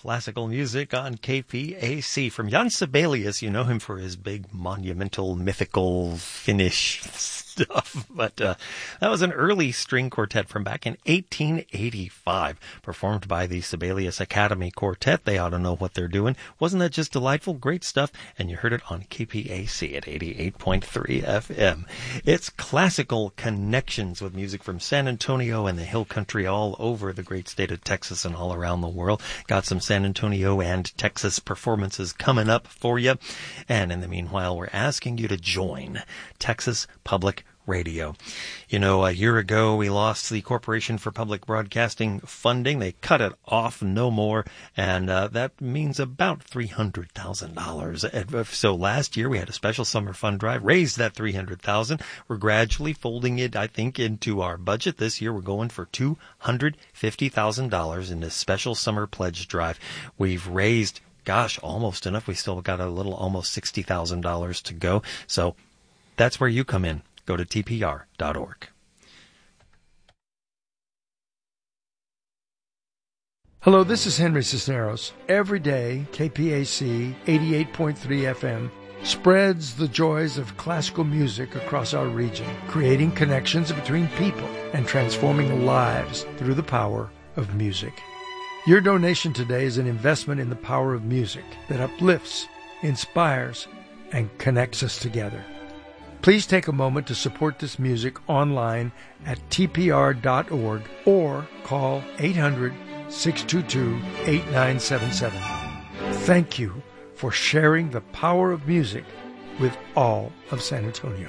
classical music on KPAC. From Jan Sibelius, you know him for his big, monumental, mythical Finnish stuff. But that was an early string quartet from back in 1885, performed by the Sibelius Academy Quartet. They ought to know what they're doing. Wasn't that just delightful? Great stuff. And you heard it on KPAC at 88.3 FM. It's classical connections with music from San Antonio and the Hill Country all over the great state of Texas and all around the world. Got some San Antonio and Texas performances coming up for you. And in the meanwhile, we're asking you to join Texas Public Radio. You know, a year ago, we lost the Corporation for Public Broadcasting funding. They cut it off, no more, and that means about $300,000. So last year, we had a special summer fund drive, raised that $300,000. We're gradually folding it, I think, into our budget. This year, we're going for $250,000 in this special summer pledge drive. We've raised, almost enough. We still got a little, almost $60,000 to go. So that's where you come in. Go to tpr.org. Hello, this is Henry Cisneros. Every day, KPAC 88.3 FM spreads the joys of classical music across our region, creating connections between people and transforming lives through the power of music. Your donation today is an investment in the power of music that uplifts, inspires, and connects us together. Please take a moment to support this music online at tpr.org or call 800-622-8977. Thank you for sharing the power of music with all of San Antonio.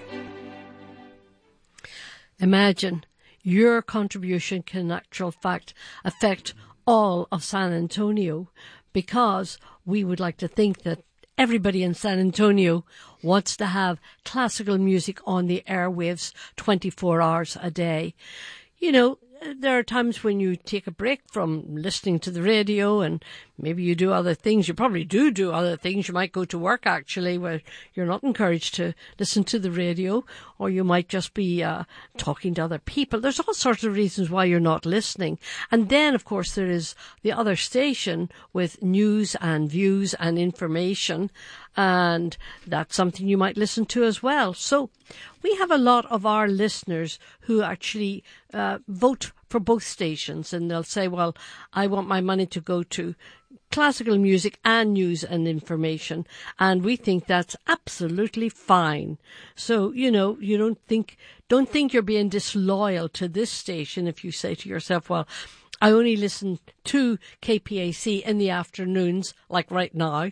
Imagine your contribution can in actual fact affect all of San Antonio, because we would like to think that everybody in San Antonio wants to have classical music on the airwaves 24 hours a day. You know, there are times when you take a break from listening to the radio and maybe you do other things. You probably do other things. You might go to work, actually, where you're not encouraged to listen to the radio, or you might just be talking to other people. There's all sorts of reasons why you're not listening. And then, of course, there is the other station with news and views and information, and that's something you might listen to as well. So we have a lot of our listeners who actually vote for both stations, and they'll say, well, I want my money to go to classical music and news and information, and we think that's absolutely fine. So, you know, you don't think you're being disloyal to this station if you say to yourself, well, I only listen to KPAC in the afternoons, like right now,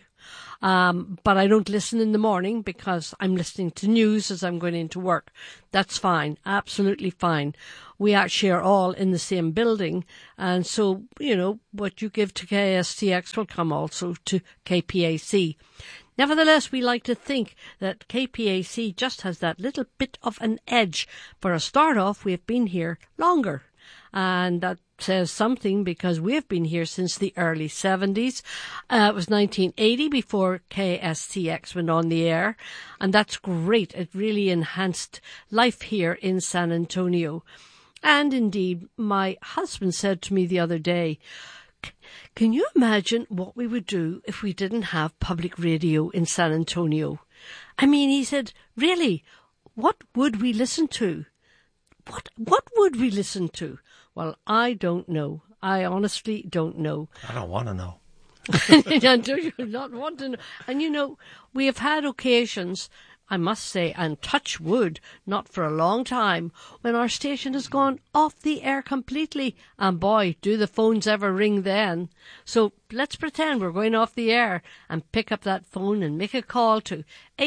but I don't listen in the morning because I'm listening to news as I'm going into work. That's fine, absolutely fine. We actually are all in the same building, and so, you know, what you give to KSTX will come also to KPAC. Nevertheless, we like to think that KPAC just has that little bit of an edge. For a start off, we've been here longer, and that says something because we've been here since the early 70s. It was 1980 before KSTX went on the air, and that's great. It really enhanced life here in San Antonio. And indeed, my husband said to me the other day, can you imagine what we would do if we didn't have public radio in San Antonio? I mean, he said, really, what would we listen to? What would we listen to? Well, I don't know. I honestly don't know. I don't want to know. Do you not want to know? And, you know, we have had occasions, I must say, and touch wood, not for a long time, when our station has gone off the air completely. And boy, do the phones ever ring then. So let's pretend we're going off the air and pick up that phone and make a call to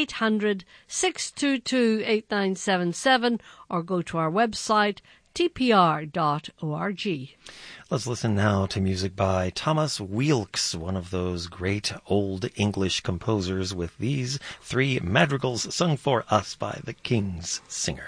800-622-8977 or go to our website, tpr.org. Let's listen now to music by Thomas Weelkes, one of those great old English composers, with these three madrigals sung for us by the King's Singer.